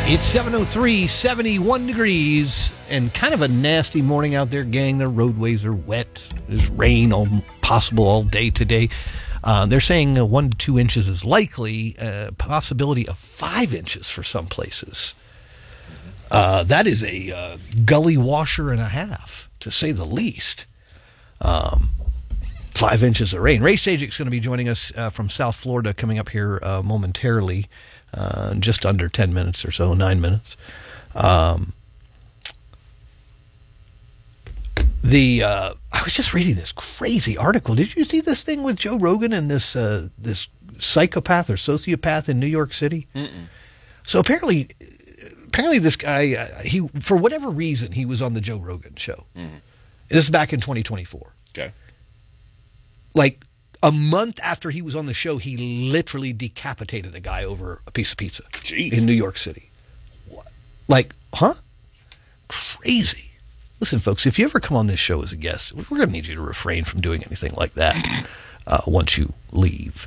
It's 7:03, 71 degrees, and kind of a nasty morning out there, gang. The roadways are wet. There's rain possible all day today. They're saying 1 to 2 inches is likely, possibility of 5 inches for some places. That is a gully washer and a half, to say the least. 5 inches of rain. Ray Sajic's going to be joining us from South Florida coming up here momentarily. Just under 10 minutes or so, 9 minutes. I was just reading this crazy article. Did you see this thing with Joe Rogan and this psychopath or sociopath in New York City? Mm-mm. So apparently this guy, he for whatever reason, he was on the Joe Rogan show. Mm-hmm. This is back in 2024. Okay. Like, a month after he was on the show, he literally decapitated a guy over a piece of pizza. Jeez. In New York City. What? Like, huh? Crazy. Listen, folks, if you ever come on this show as a guest, we're going to need you to refrain from doing anything like that once you leave.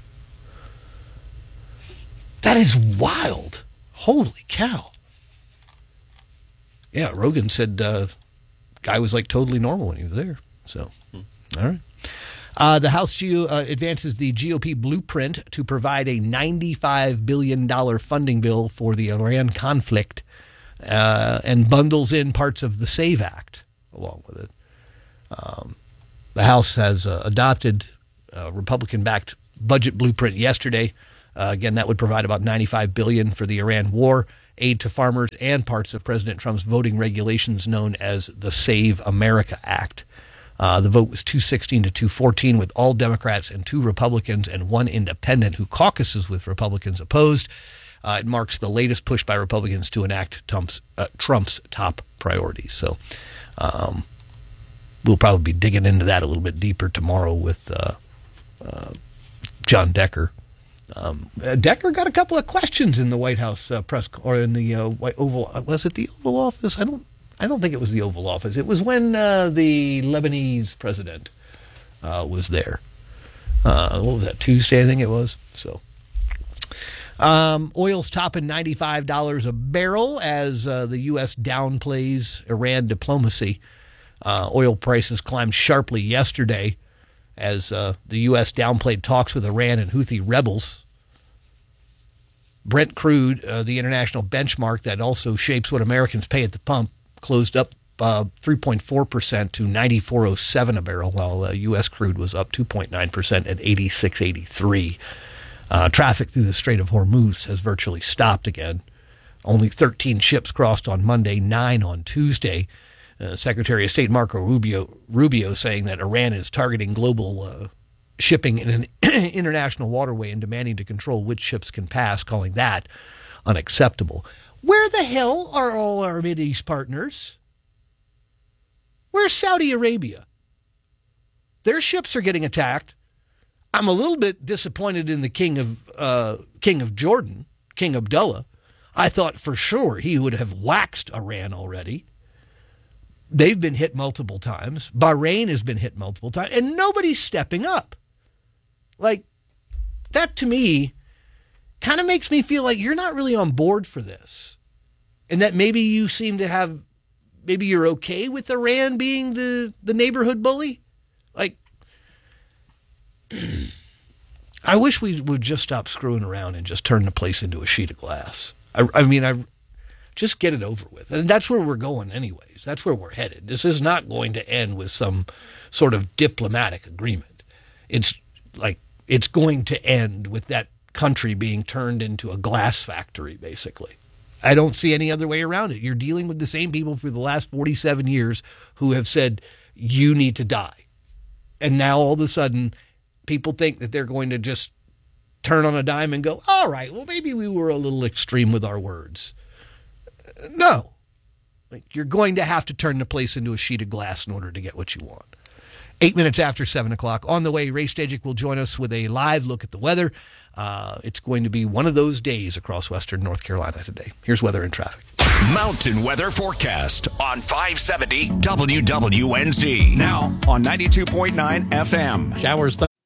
That is wild. Holy cow. Yeah, Rogan said guy was like totally normal when he was there. So, all right. The House advances the GOP blueprint to provide a $95 billion funding bill for the Iran conflict and bundles in parts of the SAVE Act along with it. The House has adopted a Republican-backed budget blueprint yesterday. Again, that would provide about $95 billion for the Iran war, aid to farmers, and parts of President Trump's voting regulations known as the Save America Act. The vote was 216 to 214 with all Democrats and 2 Republicans and 1 independent who caucuses with Republicans opposed. It marks the latest push by Republicans to enact Trump's top priorities. So we'll probably be digging into that a little bit deeper tomorrow with John Decker. Decker got a couple of questions in the White House press or in the Oval. Was it the Oval Office? I don't think it was the Oval Office. It was when the Lebanese president was there. What was that, Tuesday, I think it was? So, oil's topping $95 a barrel as the U.S. downplays Iran diplomacy. Oil prices climbed sharply yesterday as the U.S. downplayed talks with Iran and Houthi rebels. Brent crude, the international benchmark that also shapes what Americans pay at the pump, closed up 3.4% to 94.07 a barrel, while U.S. crude was up 2.9% at 86.83. Traffic through the Strait of Hormuz has virtually stopped again. Only 13 ships crossed on Monday, 9 on Tuesday. Secretary of State Marco Rubio saying that Iran is targeting global shipping in an international waterway and demanding to control which ships can pass, calling that unacceptable. Where the hell are all our Mideast partners? Where's Saudi Arabia? Their ships are getting attacked. I'm a little bit disappointed in the King of Jordan, King Abdullah. I thought for sure he would have waxed Iran already. They've been hit multiple times. Bahrain has been hit multiple times, and nobody's stepping up. Like, that to me kind of makes me feel like you're not really on board for this. And that maybe you seem to have, maybe you're okay with Iran being the neighborhood bully. Like, I wish we would just stop screwing around and just turn the place into a sheet of glass. I mean, just get it over with. And that's where we're going anyways. That's where we're headed. This is not going to end with some sort of diplomatic agreement. It's like, it's going to end with that country being turned into a glass factory, basically. I don't see any other way around it. You're dealing with the same people for the last 47 years who have said, you need to die. And now all of a sudden, people think that they're going to just turn on a dime and go, all right, well, maybe we were a little extreme with our words. No. Like, you're going to have to turn the place into a sheet of glass in order to get what you want. 8 minutes after 7 o'clock. On the way, Ray Stajic will join us with a live look at the weather. It's going to be one of those days across western North Carolina today. Here's weather and traffic. Mountain Weather Forecast on 570 WWNZ. Now on 92.9 FM. Showers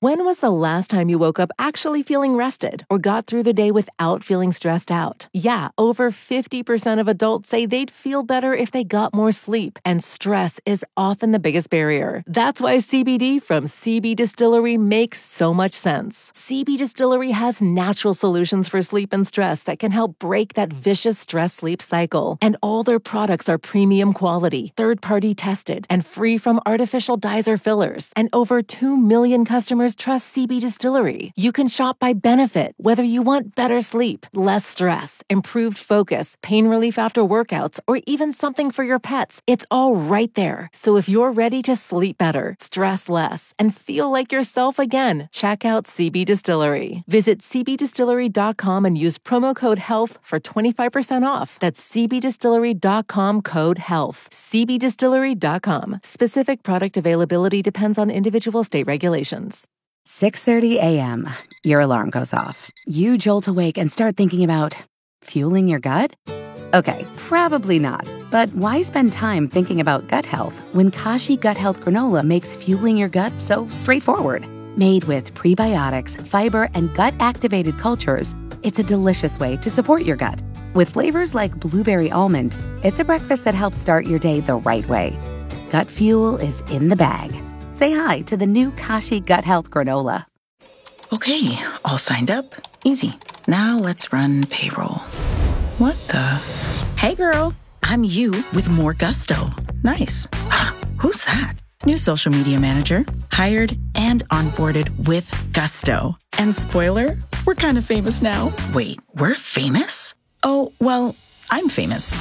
When was the last time you woke up actually feeling rested or got through the day without feeling stressed out? Yeah, over 50% of adults say they'd feel better if they got more sleep, and stress is often the biggest barrier. That's why CBD from CB Distillery makes so much sense. CB Distillery has natural solutions for sleep and stress that can help break that vicious stress-sleep cycle. And all their products are premium quality, third-party tested, and free from artificial dyes or fillers. And over 2 million customers trust CB Distillery. You can shop by benefit, whether you want better sleep, less stress, improved focus, pain relief after workouts, or even something for your pets. It's all right there. So if you're ready to sleep better, stress less, and feel like yourself again, check out CB Distillery. Visit cbdistillery.com and use promo code HEALTH for 25% off. That's cbdistillery.com, code HEALTH. cbdistillery.com. Specific product availability depends on individual state regulations. 6:30 a.m. Your alarm goes off. You jolt awake and start thinking about fueling your gut? Okay, probably not. But why spend time thinking about gut health when Kashi Gut Health Granola makes fueling your gut so straightforward? Made with prebiotics, fiber, and gut-activated cultures, it's a delicious way to support your gut. With flavors like blueberry almond, it's a breakfast that helps start your day the right way. Gut fuel is in the bag. Say hi to the new Kashi Gut Health Granola. Okay, all signed up. Easy. Now let's run payroll. What the? Hey girl, I'm you with more gusto. Nice. Who's that? New social media manager. Hired and onboarded with gusto. And spoiler, we're kind of famous now. Wait, we're famous? Oh, well, I'm famous.